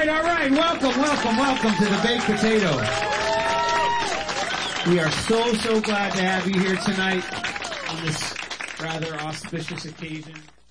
right. Welcome to the Baked Potato. We are so glad to have you here tonight on this rather auspicious occasion.